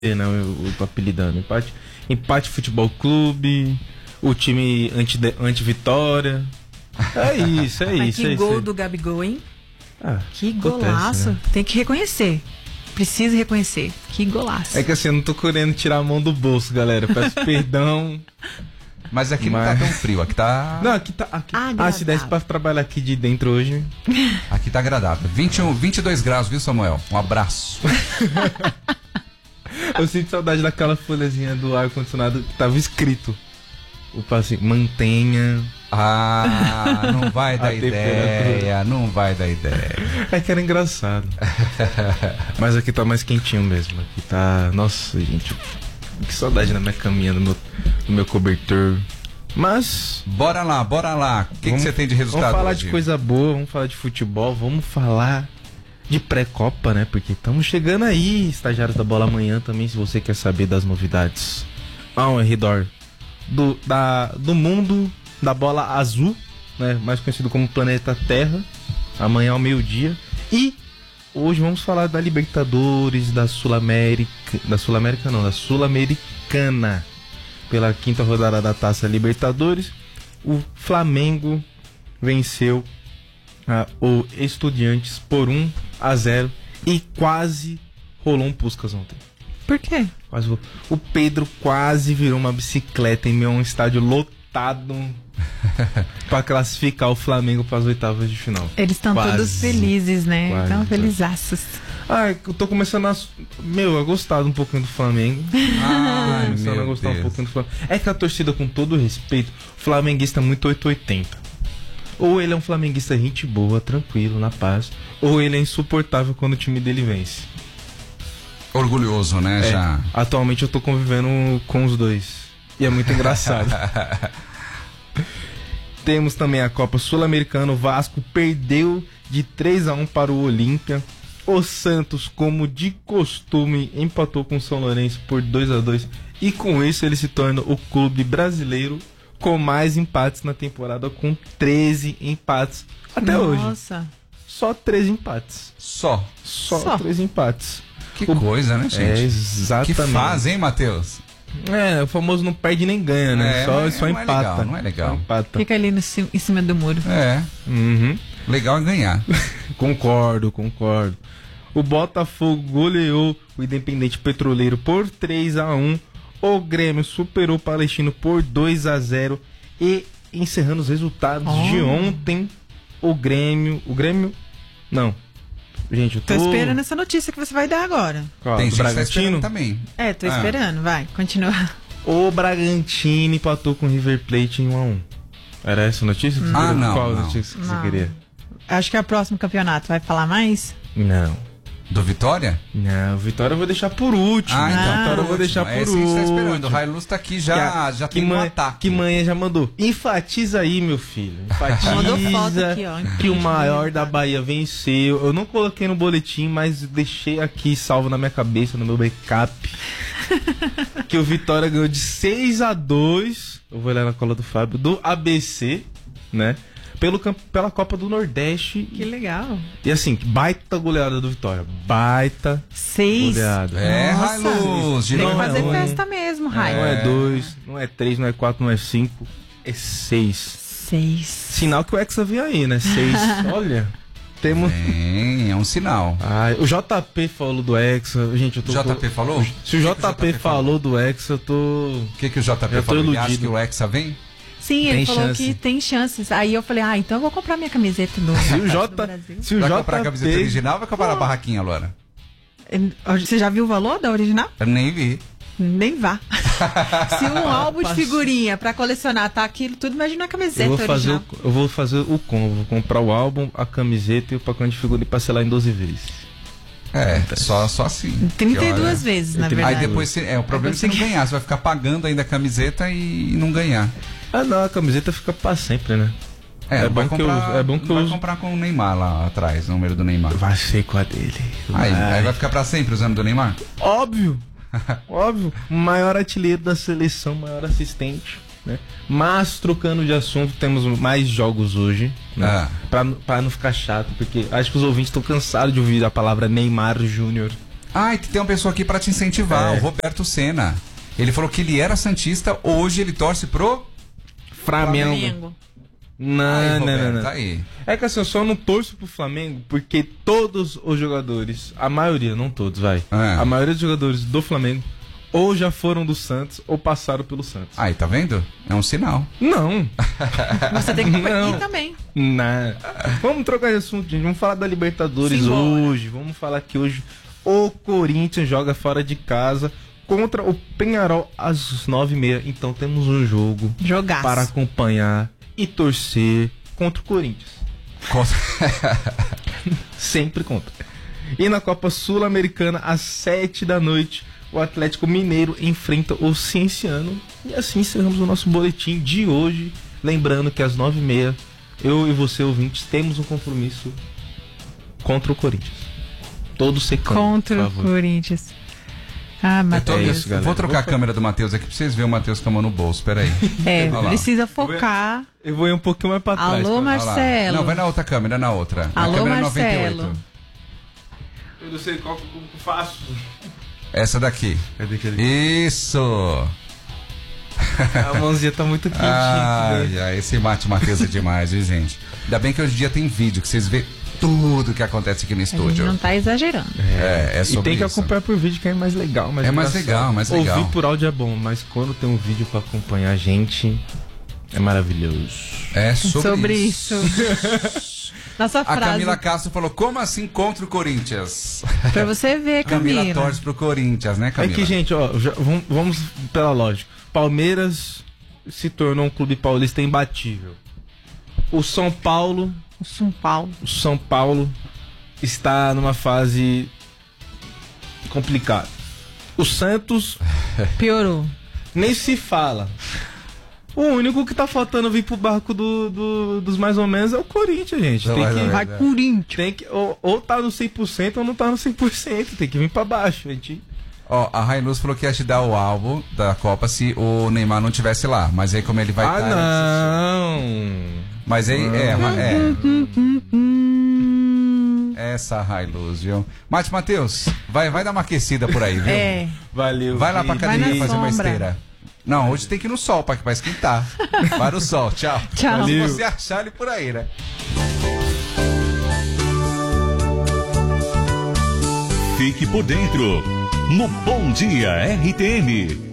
não, eu tô apelidando. Empate Futebol Clube, o time anti-vitória. É isso. Que gol do Gabigol, hein? Que golaço. Acontece, né? Tem que reconhecer. Precisa reconhecer. Que golaço. É que assim, eu não tô querendo tirar a mão do bolso, galera. Peço perdão. Mas aqui não tá tão frio, aqui tá... Não, aqui tá... se desse pra trabalhar aqui de dentro hoje... Aqui tá agradável. 22 graus, viu, Samuel? Um abraço. Eu sinto saudade daquela folhazinha do ar-condicionado que tava escrito. Assim, mantenha... não vai dar ideia, não vai dar ideia. É que era engraçado. Mas aqui tá mais quentinho mesmo. Aqui tá... Nossa, gente... Que saudade na minha caminha, do meu cobertor. Mas... Bora lá. O que você tem de resultado Vamos falar hoje? de coisa boa, vamos falar de futebol, vamos falar de pré-copa, né? Porque estamos chegando aí, estagiários da Bola amanhã também, se você quer saber das novidades ao redor do mundo da bola azul, né? Mais conhecido como Planeta Terra, amanhã ao meio-dia. E hoje vamos falar da Libertadores, da Sul-Americana. Pela quinta rodada da Taça Libertadores, o Flamengo venceu o Estudiantes por 1-0 e quase rolou um Puskás ontem. Por quê? O Pedro quase virou uma bicicleta em meio a um estádio lotado para classificar o Flamengo para as oitavas de final. Eles estão todos felizes, né? Estão felizaços. Eu tô começando a gostar um pouquinho do Flamengo. Começando a gostar um pouquinho do Flamengo. É que a torcida, com todo respeito, flamenguista é muito 880. Ou ele é um flamenguista gente boa, tranquilo, na paz, ou ele é insuportável quando o time dele vence. Orgulhoso, né? Já. Atualmente eu tô convivendo com os dois. E é muito engraçado. Temos também a Copa Sul-Americana. O Vasco perdeu de 3-1 para o Olímpia. O Santos, como de costume, empatou com o São Lourenço por 2-2. E com isso ele se torna o clube brasileiro com mais empates na temporada, com 13 empates até hoje. Nossa. Só 13 empates. Só 13 empates. Que coisa, né, gente? Exatamente. Que fase, hein, Matheus? O famoso não perde nem ganha, né? Só empata. Não é legal. Empata. Fica ali em cima do muro. Legal é ganhar. Concordo. O Botafogo goleou o Independente Petroleiro por 3-1. O Grêmio superou o Palestino por 2-0. E encerrando os resultados de ontem, o Grêmio... Não. Gente, eu tô esperando essa notícia que você vai dar agora. Tem gente que tá esperando também. Tô esperando. Vai, continua. O Bragantino empatou com o River Plate em 1-1. Era essa a notícia? Não. Qual notícia que você queria? Acho que é o próximo campeonato. Vai falar mais? Não. Do Vitória? Não, o Vitória eu vou deixar por último. Vitória eu vou deixar por último. Você tá esperando. O Hilux tá aqui já tem um ataque. Que manhã já mandou. Enfatiza aí, meu filho. Mandou foto aqui, ó. Que o maior da Bahia venceu. Eu não coloquei no boletim, mas deixei aqui salvo na minha cabeça, no meu backup. Que o Vitória ganhou de 6-2. Eu vou olhar na cola do Fábio. Do ABC, né? Pela Copa do Nordeste. Que legal. E assim, baita goleada do Vitória. Baita 6 goleada. Hilux. Tem que fazer festa mesmo, Rai. Não é 2, não é 3, não é 4, não é 5. É 6. 6. Sinal que o Hexa vem aí, né? 6. Olha. Temos... É um sinal. O JP falou do Hexa. Gente, eu tô... JP falou? Se o JP falou do Hexa, eu tô... O que o JP falou? Ele acha que o Hexa vem? Sim, ele falou que tem chances. Aí eu falei, então eu vou comprar minha camiseta do Brasil. Se o vai JP... comprar a camiseta original ou vai comprar a barraquinha, Laura? Você já viu o valor da original? Eu nem vi. Nem vá. Se um álbum de figurinha pra colecionar tá aquilo tudo, imagina a camiseta original. Eu vou fazer o combo. Vou comprar o álbum, a camiseta e o pacote de figurinha e parcelar em 12 vezes. Só assim. 32 vezes, na verdade. Aí depois, o problema é você não ganhar. Você vai ficar pagando ainda a camiseta e não ganhar. Não, a camiseta fica pra sempre, né? É bom que eu vai comprar com o Neymar lá atrás, o número do Neymar. Vai ser com a dele. Aí vai ficar pra sempre usando do Neymar? Óbvio. Maior artilheiro da seleção, maior assistente, né? Mas, trocando de assunto, temos mais jogos hoje, né? Pra não ficar chato, porque acho que os ouvintes estão cansados de ouvir a palavra Neymar Júnior Ah, e tem uma pessoa aqui pra te incentivar, o Roberto Senna. Ele falou que ele era santista, hoje ele torce pro Flamengo. Não. Tá aí. É que assim, eu só não torço pro Flamengo porque todos os jogadores, a maioria, não todos, a maioria dos jogadores do Flamengo ou já foram do Santos ou passaram pelo Santos. Aí, tá vendo? É um sinal. Não. Você tem que ir também. Não. Vamos trocar de assunto, gente. Vamos falar da Libertadores hoje. Vamos falar que hoje o Corinthians joga fora de casa contra o Peñarol às 9h30. Então temos um jogo para acompanhar e torcer contra o Corinthians. Sempre contra. E na Copa Sul-Americana, às 7h, o Atlético Mineiro enfrenta o Cienciano. E assim encerramos o nosso boletim de hoje. Lembrando que às 9h30, eu e você, ouvintes, temos um compromisso contra o Corinthians. Todos secando. Contra o Corinthians. Ah, Matheus. Vou trocar a câmera do Matheus aqui pra vocês verem o Matheus com a mão no bolso. Peraí. Precisa focar. Eu vou ir um pouquinho mais pra trás. Alô, Marcelo. Não, vai na outra câmera, na outra. Alô, na câmera Marcelo. 98. Eu não sei qual que eu faço. Essa daqui. Isso! A mãozinha tá muito quentinha. Esse Matheus é demais, viu, gente? Ainda bem que hoje em dia tem vídeo, que vocês vê tudo que acontece aqui no estúdio. A gente não tá exagerando. É sobre E tem que isso. acompanhar por vídeo, que é mais legal. Mais legal. Ouvir por áudio é bom, mas quando tem um vídeo pra acompanhar a gente, é maravilhoso. É sobre isso. Nossa frase. A Camila Castro falou, como assim contra o Corinthians? Pra você ver, Camila. Camila torce pro Corinthians, né, Camila? É que, gente, ó, vamos pela lógica. Palmeiras se tornou um clube paulista imbatível. O São Paulo está numa fase complicada. O Santos piorou. Nem se fala. O único que tá faltando vir pro barco dos mais ou menos é o Corinthians, gente. Vai Corinthians. Tem que, ou tá no 100% ou não tá no 100%. Tem que vir pra baixo, gente. Ó, a Rainus falou que ia te dar o álbum da Copa se o Neymar não tivesse lá. Mas aí como ele vai estar... não! Mas aí, essa Rainus, viu? Matheus, vai dar uma aquecida por aí, viu? Valeu. Vai lá pra academia fazer uma sombra. esteira. Não, hoje tem que ir no sol pra esquentar. Vai no sol, tchau. Tchau. Se você achar ele por aí, né? Fique por dentro no Bom Dia RTM.